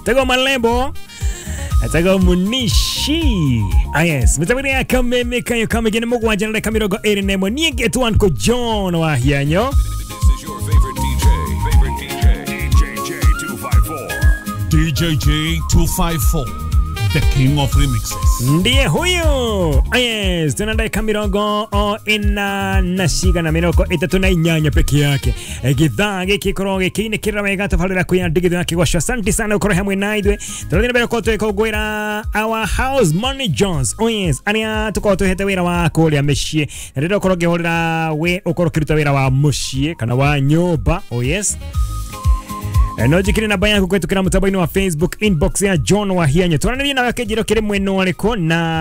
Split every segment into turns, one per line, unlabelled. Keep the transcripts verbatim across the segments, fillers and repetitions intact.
Tego Malebo. Tego Munishi. Ah yes, mitabiri kama meka yo kama gene mogwa jana kama rogo eri nemo ni getu anko John wa hianyo.
This is your favorite D J, favorite D J, D J J two five four. D J J two five four, the king of remixes.
Ndiye huyo. Ah yes, tunadai kamirogo o ina nashiga na miroko itatu na inyanya peke yake. Githaa giki koroge kine kira wega tafalira kuya digithu yake gwasha. Asante sana ukoro hamwe naidwe. Tunathina bero koto ikogwira our house managers. Oh yes, ania tukoto hete wira wa kuria meshie. Rero koroge horira we ukoro kiruta wira wa mushie kana wa nyoba. Oh yes. No jikiri na baya kwetu kina mutabaini wa Facebook inbox ya John wa hianyo. Turaniri na wakejiro kire mweno aliko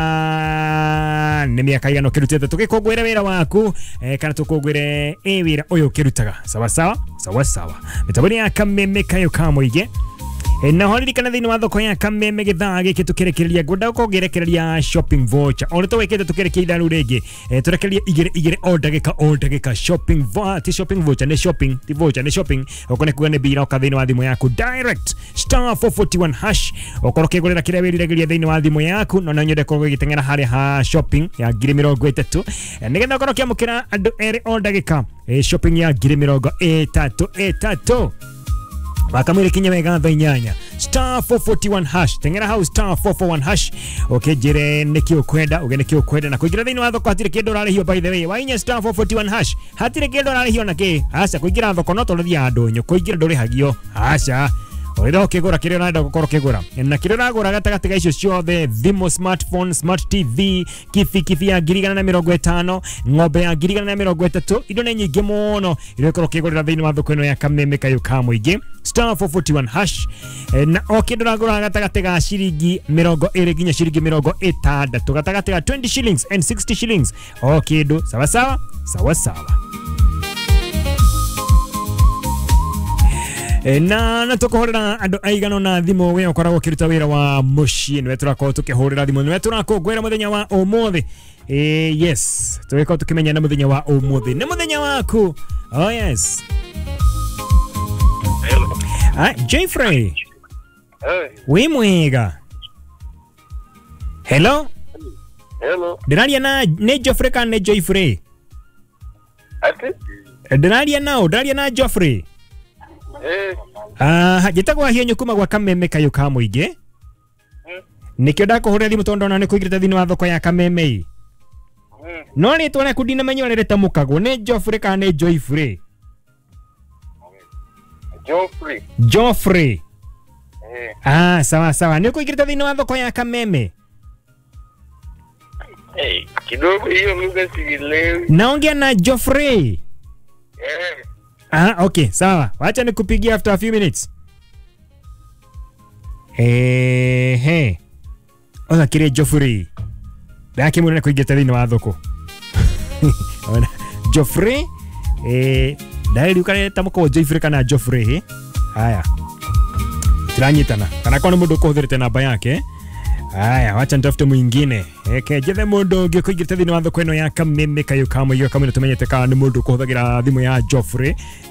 na nemi akaigano kirutete tukikogwera wira waku eh, kana tukogwere e wira oyo kirutaga sawa sawa sawa sawa mitabaini ya kameme kayo kamoige. E na holi kana thini wa thoko ya kameme githaa giki tukirekereria gwenda kugerekereria shopping voucher orito wekete tukirekeria itharu ringi e turekereria igire igire o ndagika o ndagika shopping voucher shopping voucher ne shopping ti voucher ne shopping okone kuga ne bira okathini wa thimu yaku direct star four forty-one hash okoroke gurira kire wiriregeria thini wa thimu yaku no nyende ko gitengera hari ha shopping ya ngiri mirongo itatu nigetha okoroke amukira andu eri o ndagika e shopping ya ngiri mirongo itatu itatu Wakamwile kinye wega tha inyanya star four forty-one hash tengera house star four forty-one hash okay jere neki ukwenda ugene ki ukwenda na kuingira thini wa thoko hatire kindu rari hiyo by the way wainya star four forty-one hash hatire kindu rari hiyo nake acha kuingira thoko no torothia andunyu kuingira nduri hagio acha Orida ukigura kire unaenda gukora ukigura na kire uragura gatagati ga icio ciothe thimo smartphone smart T V kifi kifi ya girigana na mirongo itano ng'ombe ya girigana na mirongo itatu indo ni nyingi muno ile ukora ukigura thini wa thoko ino ya kameme kayo kamuingi star four forty-one hash na okindo uragura gatagati ga shiringi mirongo iri ginya shiringi mirongo itandatu gatagati ga twenty shillings and sixty shillings okindo sawa sawa sawa sawa na na tukohorera andu aigano na thimo we okoragwo kiruta wira wa mushie nwe turako tukihorera thimo nwe turako gwera muthenya wa umuthi eh yes tuweko tukimenya na muthenya wa umuthi ni muthenya waku oh yes
Hello.
Ah Jeffrey
Hey.
we mwega hello
Hello.
dinalia na ne Jeffrey kan ne Jeffrey
Ati?
dinalia na dinalia na Jeffrey
Eh.
Ah, gitagwa hienyo kuma gwa kameme kayo ka muingi.
Mm.
Nikio ndakuhurira thimu tondu na nikuigirite thini wa thoko ya kameme.
Mm.
No ri twone kudina menyo rete mukago ne Joffrey ka ne Joyfrey.
Joffrey.
Joffrey.
Eh.
Ah, sawa sawa. Nikuigirite thini wa thoko ya kameme.
Hey, kidogo hiyo lugha sielewi.
Naongea na Joffrey.
Eh.
Ah, okay, sawa. Wacha nikupigia after a few minutes. Eh, he. Ola kire Joffrey. Daki mwana kuigeta thini wa thoko. Ona Joffrey eh dai ukare tamuko Joffrey kana Joffrey he. Haya. Tiranyitana. Kana kwa mundu kuhudhirite namba yake. Haya, wacha nitafute mwingine. Eke jethe mundu ngikuigirite thini wa thoko ino ya kameme kayo kamo yo kamwe tumenyete kana ni mundu kuhuthagira thimu ya Joffrey.